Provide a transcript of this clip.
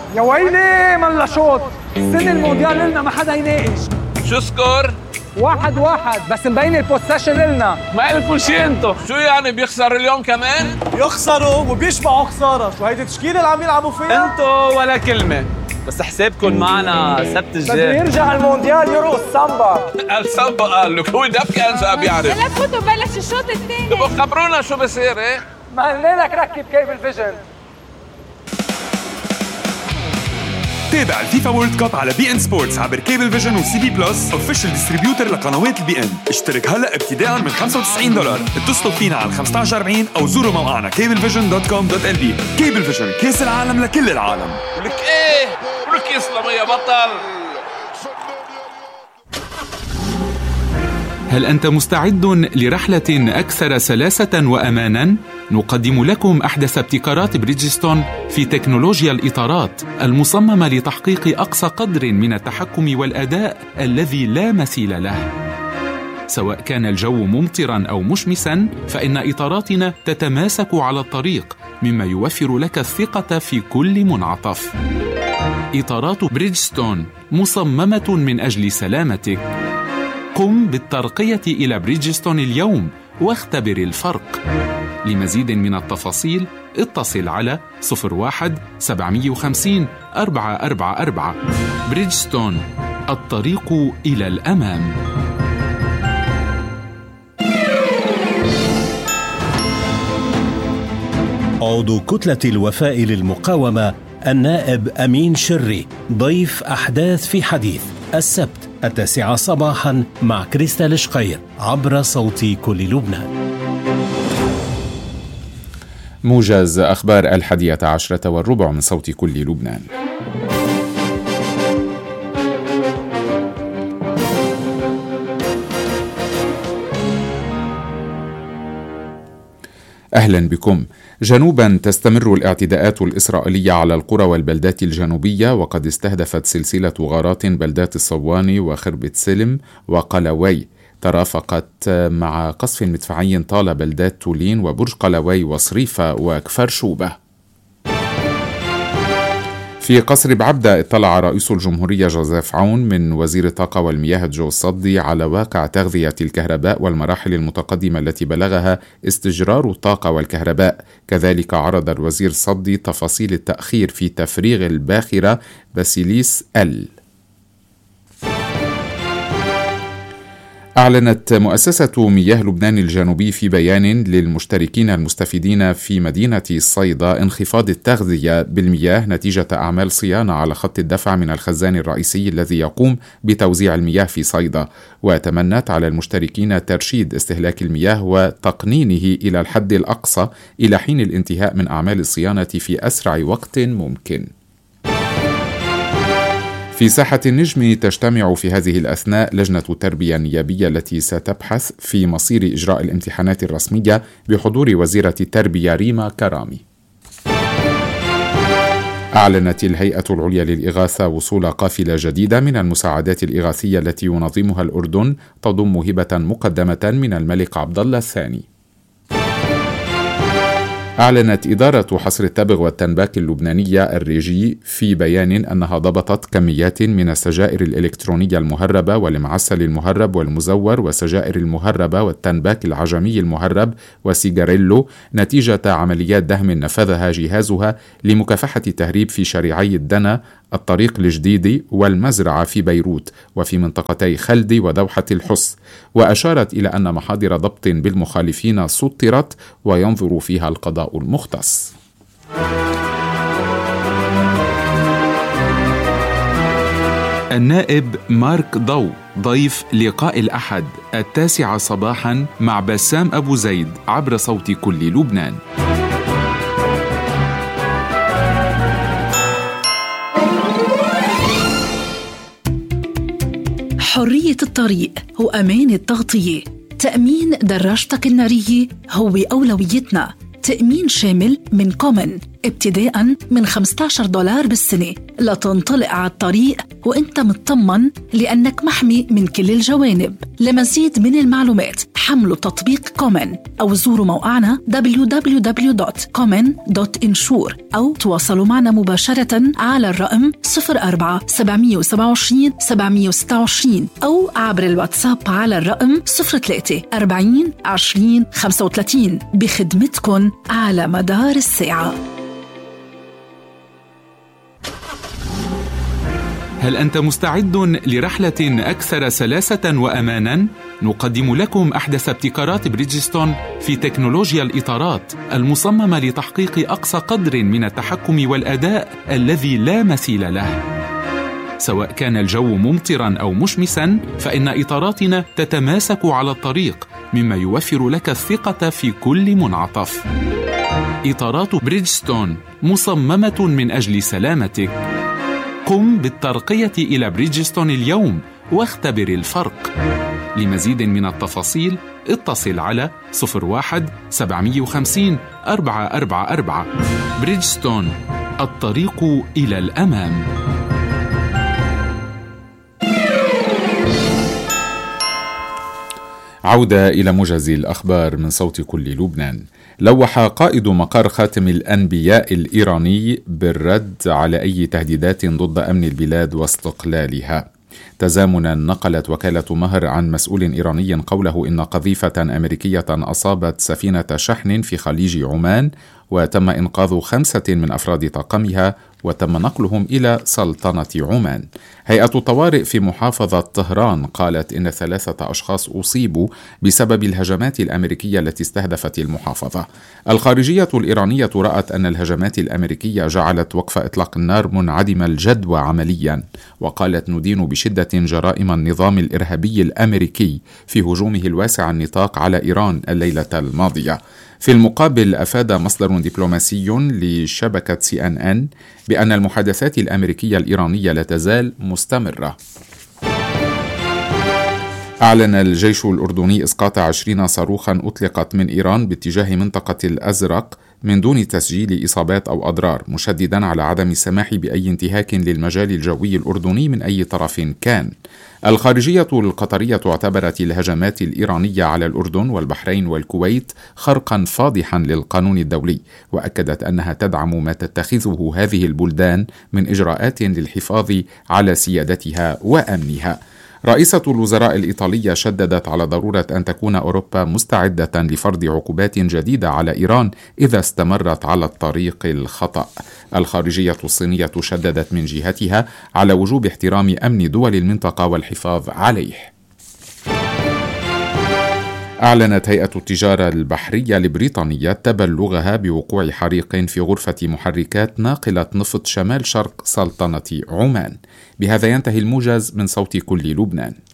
يا ويلي ملا شوط. السنة المونديال لنا ما حدا يناقش. شو سكور؟ 1-1 بس مبين البوسيشن لنا. ما قلتوا شي انتو. شو يعني بيخسر اليوم كمان؟ يخسروا وبيشبعوا خسارة. شو هيدي التشكيلة اللي عم يلعبوا فيها؟ انتو ولا كلمة، بس حسابكم معنا سبت الجاي. بده يرجع المونديال يرقص سامبا. السامبا قال له هو دبكة انسى بيعرف. هلا فوتوا بلش الشوط الثاني. تبقوا خبرونا شو بصير. ايه ما قلنا لك ركب كيبل فيجن. تابع الفيفا وورلد كاب على بي ان سبورتس عبر كيبل فيجن وسي بي بلس اوفيشال ديستريبيوتر لقنوات البي ان. اشترك هلا ابتداء من $95. اتصلوا فينا على 1540 او زوروا موقعنا cablevision.com.lb. كيبل فيجن، كاس العالم لكل العالم. ولك ايه ولك يسلم يا بطل. هل أنت مستعد لرحلة أكثر سلاسة وأماناً؟ نقدم لكم أحدث ابتكارات بريدجستون في تكنولوجيا الإطارات المصممة لتحقيق أقصى قدر من التحكم والأداء الذي لا مثيل له. سواء كان الجو ممطراً أو مشمساً، فإن إطاراتنا تتماسك على الطريق، مما يوفر لك الثقة في كل منعطف. إطارات بريدجستون مصممة من أجل سلامتك. قم بالترقية إلى بريدجستون اليوم واختبر الفرق. لمزيد من التفاصيل اتصل على 01-750-444. بريدجستون، الطريق إلى الأمام. عضو كتلة الوفاء للمقاومة النائب أمين شري ضيف أحداث في حديث السبت 9 صباحا مع كريستال شقير عبر صوت كل لبنان. موجز أخبار 11:15 من صوت كل لبنان. أهلا بكم. جنوبا تستمر الاعتداءات الإسرائيلية على القرى والبلدات الجنوبية، وقد استهدفت سلسلة غارات بلدات الصواني وخربة سلم وقلوي، ترافقت مع قصف مدفعي طال بلدات تولين وبرج قلوي وصريفة وكفر شوبة. في قصر بعبدة اطلع رئيس الجمهورية جوزيف عون من وزير الطاقة والمياه جو الصدي على واقع تغذية الكهرباء والمراحل المتقدمة التي بلغها استجرار الطاقة والكهرباء. كذلك عرض الوزير الصدي تفاصيل التأخير في تفريغ الباخرة باسيليس ال. أعلنت مؤسسة مياه لبنان الجنوبي في بيان للمشتركين المستفيدين في مدينة صيدا انخفاض التغذية بالمياه نتيجة أعمال صيانة على خط الدفع من الخزان الرئيسي الذي يقوم بتوزيع المياه في صيدا، وتمنت على المشتركين ترشيد استهلاك المياه وتقنينه إلى الحد الأقصى إلى حين الانتهاء من أعمال الصيانة في أسرع وقت ممكن. في ساحة النجم تجتمع في هذه الأثناء لجنة التربية النيابية التي ستبحث في مصير إجراء الامتحانات الرسمية بحضور وزيرة التربية ريما كرامي. أعلنت الهيئة العليا للإغاثة وصول قافلة جديدة من المساعدات الإغاثية التي ينظمها الأردن تضم هبة مقدمة من الملك عبدالله الثاني. أعلنت إدارة حصر التبغ والتنباك اللبنانية الريجي في بيان أنها ضبطت كميات من السجائر الإلكترونية المهربة والمعسل المهرب والمزور وسجائر المهربة والتنباك العجمي المهرب وسيجاريلو نتيجة عمليات دهم نفذها جهازها لمكافحة التهريب في شارعي الدنا، الطريق الجديد والمزرعة في بيروت وفي منطقتي خلدي ودوحة الحص. وأشارت إلى أن محاضر ضبط بالمخالفين سطرت وينظر فيها القضاء المختص. النائب مارك ضو ضيف لقاء الأحد 9 صباحا مع بسام أبو زيد عبر صوت كل لبنان. حرية الطريق هو أمان التغطية. تأمين دراجتك النارية هو أولويتنا. تأمين شامل من كومن ابتداء من $15 بالسنة لتنطلق على الطريق وانت مطمن لأنك محمي من كل الجوانب. لمزيد من المعلومات حملوا تطبيق كومن أو زوروا موقعنا www.common.insure أو تواصلوا معنا مباشرة على الرقم 04-727-726 أو عبر الواتساب على الرقم 03-40-20-35 بخدمتكن على مدار الساعة. هل أنت مستعد لرحلة أكثر سلاسة وأماناً؟ نقدم لكم أحدث ابتكارات بريدجستون في تكنولوجيا الإطارات المصممة لتحقيق أقصى قدر من التحكم والأداء الذي لا مثيل له. سواء كان الجو ممطراً أو مشمساً، فإن إطاراتنا تتماسك على الطريق، مما يوفر لك الثقة في كل منعطف. إطارات بريدجستون مصممة من أجل سلامتك. قم بالترقية إلى بريدجستون اليوم واختبر الفرق. لمزيد من التفاصيل اتصل على 01-750-444. بريدجستون، الطريق إلى الأمام. عودة إلى موجز الأخبار من صوت كل لبنان. لوح قائد مقر خاتم الأنبياء الإيراني بالرد على أي تهديدات ضد أمن البلاد واستقلالها. تزامنا نقلت وكالة مهر عن مسؤول إيراني قوله إن قذيفة أمريكية أصابت سفينة شحن في خليج عمان وتم إنقاذ 5 من أفراد طاقمها وتم نقلهم إلى سلطنة عمان. هيئة الطوارئ في محافظة طهران قالت إن 3 أشخاص أصيبوا بسبب الهجمات الأمريكية التي استهدفت المحافظة. الخارجية الإيرانية رأت أن الهجمات الأمريكية جعلت وقف إطلاق النار منعدم الجدوى عمليا، وقالت ندين بشدة جرائم النظام الإرهابي الأمريكي في هجومه الواسع النطاق على إيران الليلة الماضية. في المقابل أفاد مصدر دبلوماسي لشبكة CNN بأن المحادثات الأمريكية الإيرانية لا تزال مستمرة. أعلن الجيش الأردني إسقاط 20 صاروخا أطلقت من إيران باتجاه منطقة الأزرق من دون تسجيل إصابات أو أضرار، مشددا على عدم السماح بأي انتهاك للمجال الجوي الأردني من أي طرف كان. الخارجية القطرية اعتبرت الهجمات الإيرانية على الأردن والبحرين والكويت خرقا فاضحا للقانون الدولي، وأكدت أنها تدعم ما تتخذه هذه البلدان من إجراءات للحفاظ على سيادتها وأمنها. رئيسة الوزراء الإيطالية شددت على ضرورة أن تكون أوروبا مستعدة لفرض عقوبات جديدة على إيران إذا استمرت على الطريق الخطأ. الخارجية الصينية شددت من جهتها على وجوب احترام أمن دول المنطقة والحفاظ عليه. أعلنت هيئة التجارة البحرية البريطانية تبلغها بوقوع حريق في غرفة محركات ناقلة نفط شمال شرق سلطنة عمان. بهذا ينتهي الموجز من صوت كل لبنان.